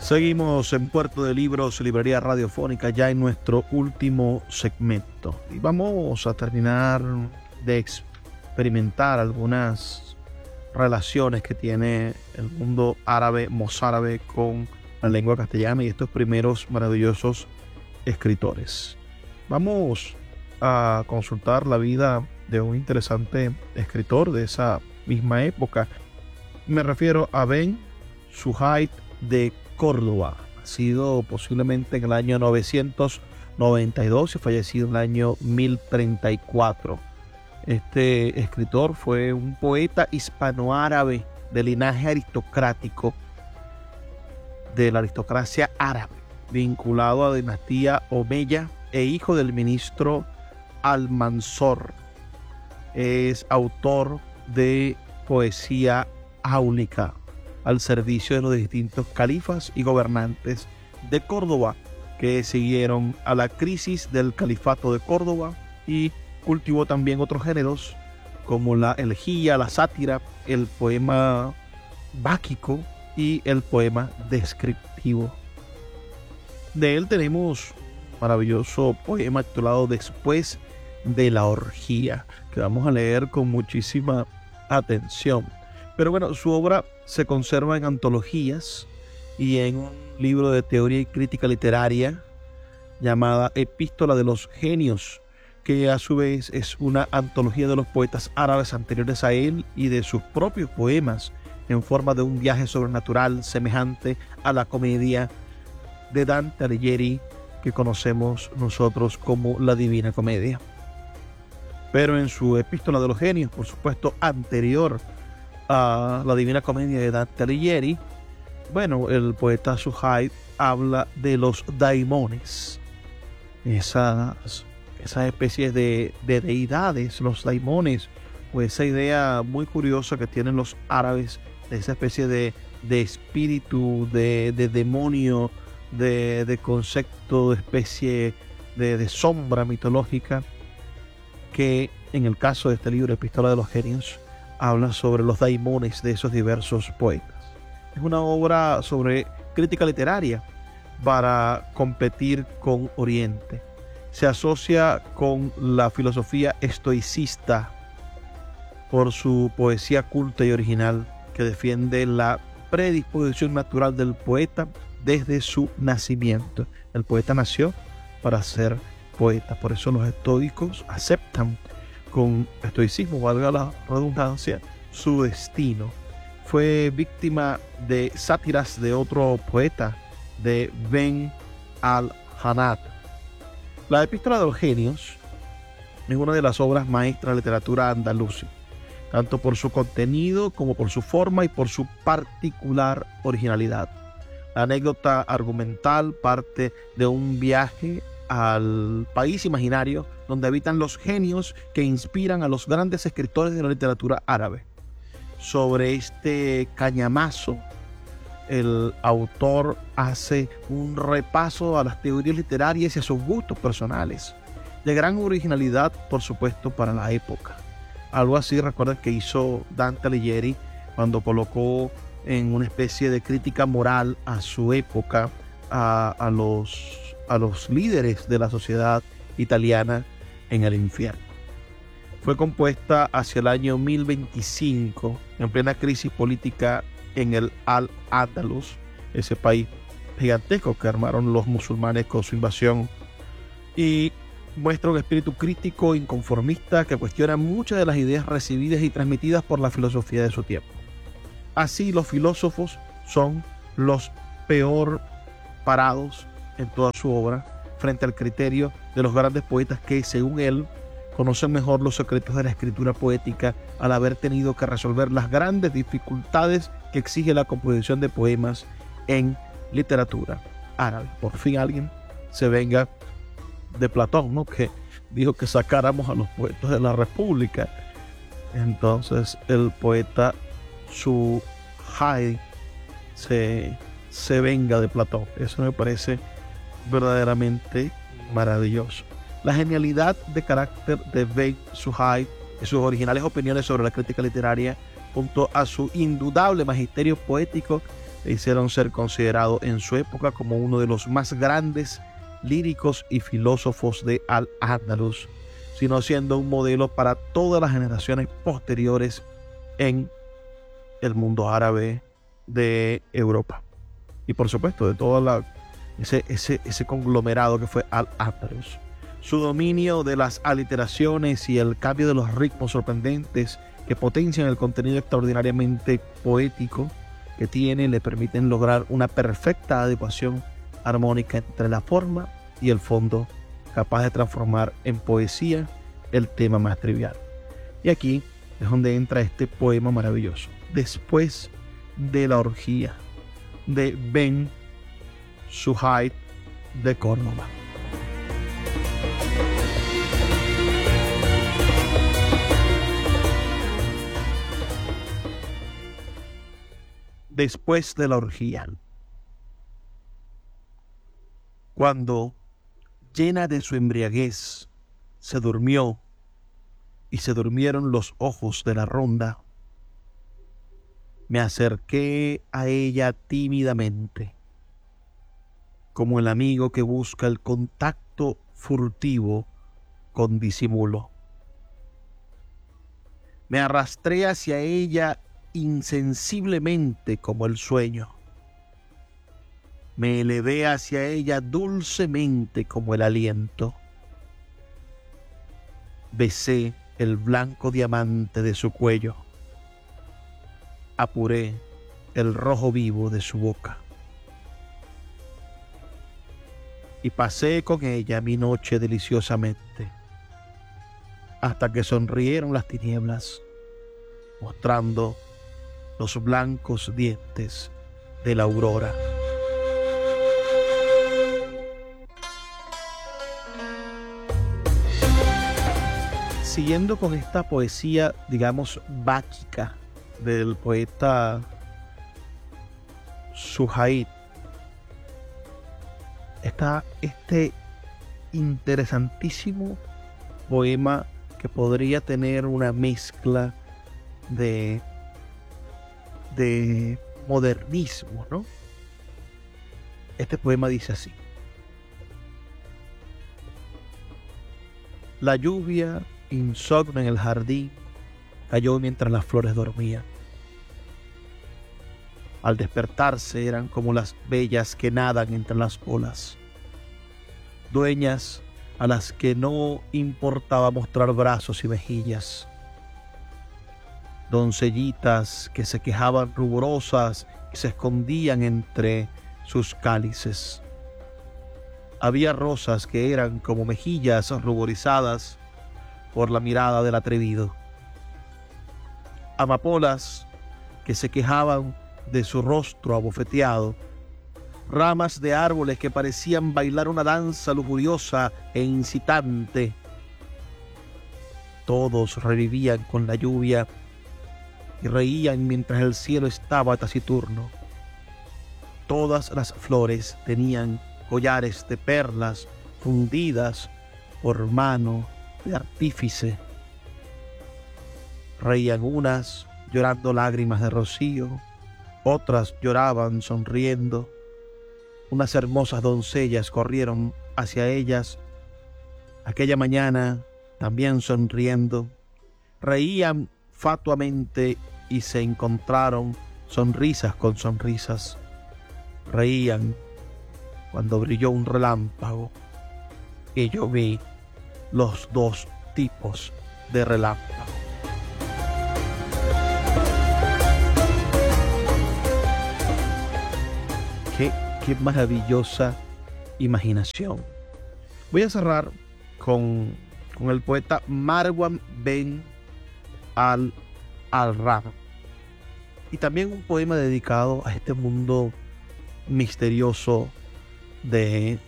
Seguimos en Puerto de Libros, librería radiofónica, ya en nuestro último segmento. Y vamos a terminar de experimentar algunas relaciones que tiene el mundo árabe, mozárabe, con la lengua castellana y estos primeros maravillosos escritores. Vamos a consultar la vida de un interesante escritor de esa misma época. Me refiero a Ben Suhaib de Córdoba, nacido posiblemente en el año 992 y fallecido en el año 1034. Este escritor fue un poeta hispanoárabe de linaje aristocrático de la aristocracia árabe, vinculado a la dinastía Omeya e hijo del ministro Almanzor. Es autor de poesía áulica al servicio de los distintos califas y gobernantes de Córdoba que siguieron a la crisis del califato de Córdoba, y cultivó también otros géneros como la elegía, la sátira, el poema báquico y el poema descriptivo. De él tenemos un maravilloso poema titulado Después de la orgía, que vamos a leer con muchísima atención. Pero bueno, su obra se conserva en antologías y en un libro de teoría y crítica literaria llamada Epístola de los Genios, que a su vez es una antología de los poetas árabes anteriores a él y de sus propios poemas en forma de un viaje sobrenatural semejante a la comedia de Dante Alighieri que conocemos nosotros como la Divina Comedia. Pero en su Epístola de los Genios, por supuesto anterior a la Divina Comedia de Dante Alighieri, bueno, el poeta Suhaib habla de los daimones, esas especies de deidades, los daimones, o esa idea muy curiosa que tienen los árabes de esa especie de espíritu, de demonio, de concepto, de especie de sombra mitológica, que en el caso de este libro, Epístola de los Genios, habla sobre los daimones de esos diversos poetas. Es una obra sobre crítica literaria para competir con Oriente. Se asocia con la filosofía estoicista por su poesía culta y original, que defiende la predisposición natural del poeta desde su nacimiento. El poeta nació para ser poeta, por eso los estoicos aceptan con estoicismo, valga la redundancia, su destino. Fue víctima de sátiras de otro poeta, de Ben al-Hanad. La Epístola de los Genios es una de las obras maestras de la literatura andalusí, tanto por su contenido como por su forma y por su particular originalidad. La anécdota argumental parte de un viaje al país imaginario donde habitan los genios que inspiran a los grandes escritores de la literatura árabe. Sobre este cañamazo, el autor hace un repaso a las teorías literarias y a sus gustos personales, de gran originalidad, por supuesto, para la época. Algo así recuerda que hizo Dante Alighieri cuando colocó en una especie de crítica moral a su época a los líderes de la sociedad italiana en el infierno. Fue compuesta hacia el año 1025, en plena crisis política en el Al-Ándalus, ese país gigantesco que armaron los musulmanes con su invasión, y muestra un espíritu crítico e inconformista que cuestiona muchas de las ideas recibidas y transmitidas por la filosofía de su tiempo. Así, los filósofos son los peor parados en toda su obra frente al criterio de los grandes poetas que, según él, conocen mejor los secretos de la escritura poética al haber tenido que resolver las grandes dificultades que exige la composición de poemas en literatura árabe. Por fin alguien se venga de Platón, ¿no?, que dijo que sacáramos a los poetas de la República. Entonces el poeta Suhaib se venga de Platón. Eso me parece verdaderamente maravilloso. La genialidad de carácter de Ben Suhaib y sus originales opiniones sobre la crítica literaria, junto a su indudable magisterio poético, le hicieron ser considerado en su época como uno de los más grandes líricos y filósofos de Al-Ándalus, sino siendo un modelo para todas las generaciones posteriores en el mundo árabe de Europa. Y por supuesto de todo ese conglomerado que fue Al-Ándalus. Su dominio de las aliteraciones y el cambio de los ritmos sorprendentes que potencian el contenido extraordinariamente poético que tiene le permiten lograr una perfecta adecuación armónica entre la forma y el fondo, capaz de transformar en poesía el tema más trivial. Y aquí es donde entra este poema maravilloso. Después de la orgía, de Ben Suhaib de Córdoba. Después de la orgía. Cuando, llena de su embriaguez, se durmió y se durmieron los ojos de la ronda, me acerqué a ella tímidamente, como el amigo que busca el contacto furtivo con disimulo. Me arrastré hacia ella insensiblemente como el sueño. Me elevé hacia ella dulcemente como el aliento. Besé el blanco diamante de su cuello. Apuré el rojo vivo de su boca. Y pasé con ella mi noche deliciosamente, hasta que sonrieron las tinieblas, mostrando los blancos dientes de la aurora. Siguiendo con esta poesía, digamos, báquica del poeta Suhaib, está este interesantísimo poema que podría tener una mezcla de modernismo, ¿no? Este poema dice así: la lluvia insomne en el jardín cayó mientras las flores dormían. Al despertarse eran como las bellas que nadan entre las olas, dueñas a las que no importaba mostrar brazos y mejillas, doncellitas que se quejaban ruborosas y se escondían entre sus cálices. Había rosas que eran como mejillas ruborizadas por la mirada del atrevido, amapolas que se quejaban de su rostro abofeteado, ramas de árboles que parecían bailar una danza lujuriosa e incitante. Todos revivían con la lluvia y reían mientras el cielo estaba taciturno. Todas las flores tenían collares de perlas fundidas por mano de artífice. Reían unas llorando lágrimas de rocío, otras lloraban sonriendo. Unas hermosas doncellas corrieron hacia ellas aquella mañana también sonriendo. Reían fatuamente y se encontraron sonrisas con sonrisas. Reían cuando brilló un relámpago y yo vi los dos tipos de relámpago. Qué maravillosa imaginación. Voy a cerrar con el poeta Marwan Ben Al-Arrab, y también un poema dedicado a este mundo misterioso de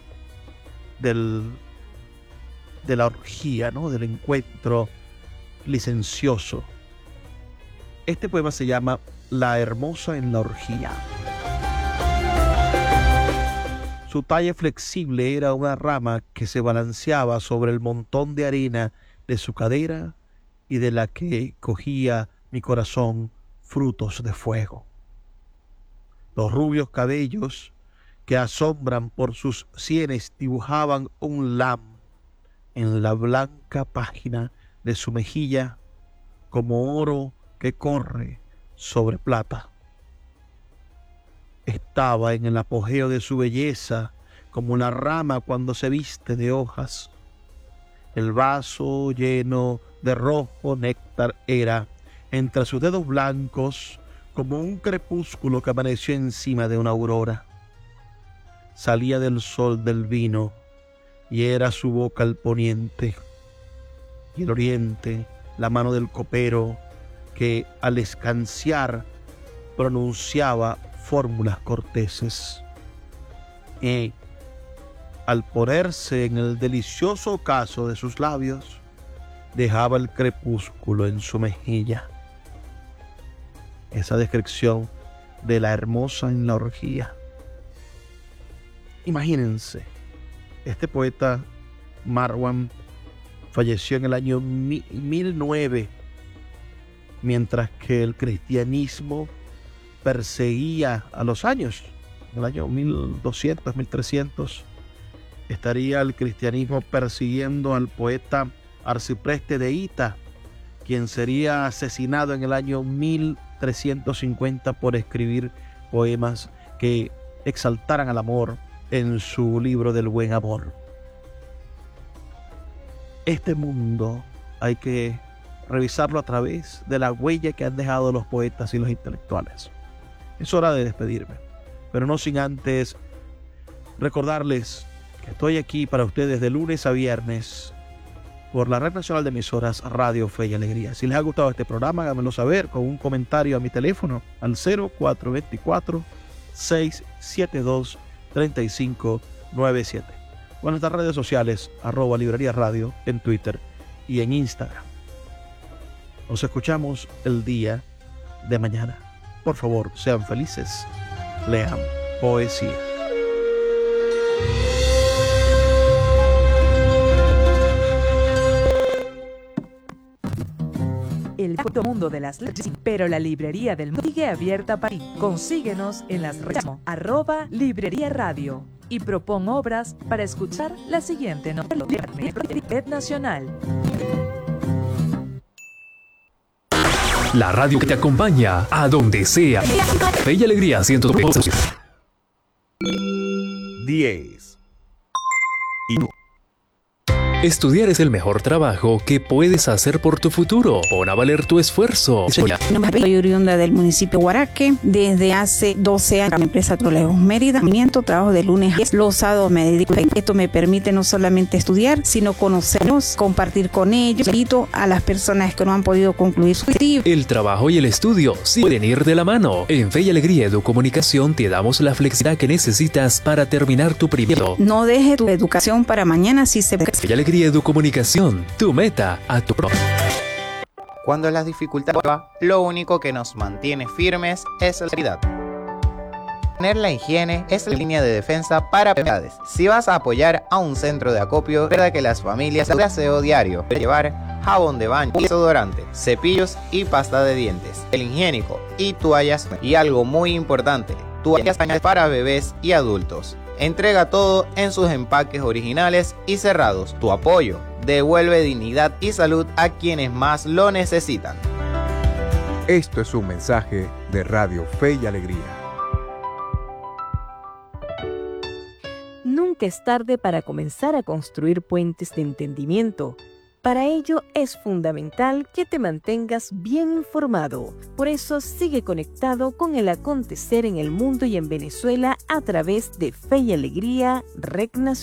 la orgía, ¿no? Del encuentro licencioso. Este poema se llama La hermosa en la orgía. Su talle flexible era una rama que se balanceaba sobre el montón de arena de su cadera y de la que cogía mi corazón frutos de fuego. Los rubios cabellos que asombran por sus sienes dibujaban un lam en la blanca página de su mejilla como oro que corre sobre plata. Estaba en el apogeo de su belleza como la rama cuando se viste de hojas. El vaso lleno de rojo néctar era, entre sus dedos blancos, como un crepúsculo que amaneció encima de una aurora. Salía del sol del vino y era su boca el poniente y el oriente, la mano del copero que al escanciar pronunciaba fórmulas corteses. Y al ponerse en el delicioso ocaso de sus labios, dejaba el crepúsculo en su mejilla. Esa descripción de la hermosa en la orgía. Imagínense, este poeta Marwan falleció en el año 1009, mientras que el cristianismo perseguía a los años. En el año 1200, 1300, estaría el cristianismo persiguiendo al poeta Arcipreste de Hita, quien sería asesinado en el año 1350 por escribir poemas que exaltaran al amor en su libro del buen amor. Este mundo hay que revisarlo a través de la huella que han dejado los poetas y los intelectuales. Es hora de despedirme, pero no sin antes recordarles que estoy aquí para ustedes de lunes a viernes por la Red Nacional de Emisoras Radio Fe y Alegría. Si les ha gustado este programa, háganmelo saber con un comentario a mi teléfono al 0424-672-3597. O en nuestras redes sociales, @Librería Radio en Twitter y en Instagram. Nos escuchamos el día de mañana. Por favor, sean felices. Lean poesía. El mundo de las letras, pero la librería del mundo sigue abierta para ti. Consíguenos en las redes @Librería Radio y propon obras para escuchar la siguiente novela de Red Nacional. La radio que te acompaña a donde sea. Fe y Alegría 102. 10. Estudiar es el mejor trabajo que puedes hacer por tu futuro. Pon a valer tu esfuerzo. Soy oriunda del municipio de Guaraque. Desde hace 12 años, la empresa Trolejos Mérida. Trabajo de lunes a los sábados me dedico. Esto me permite no solamente estudiar, sino conocerlos, compartir con ellos. Invito a las personas que no han podido concluir su estudio. El trabajo y el estudio sí pueden ir de la mano. En Fe y Alegría Educomunicación te damos la flexibilidad que necesitas para terminar tu primero. No dejes tu educación para mañana si se Fe y Alegría Educomunicación, tu meta a tu pro. Cuando las dificultades van, lo único que nos mantiene firmes es la seguridad. Tener la higiene es la línea de defensa para enfermedades. Si vas a apoyar a un centro de acopio, recuerda que las familias de aseo diario deben llevar jabón de baño, desodorante, cepillos y pasta de dientes, el higiénico y toallas. Y algo muy importante, toallas para bebés y adultos. Entrega todo en sus empaques originales y cerrados. Tu apoyo devuelve dignidad y salud a quienes más lo necesitan. Esto es un mensaje de Radio Fe y Alegría. Nunca es tarde para comenzar a construir puentes de entendimiento. Para ello es fundamental que te mantengas bien informado. Por eso sigue conectado con el acontecer en el mundo y en Venezuela a través de Fe y Alegría, Red Nacional.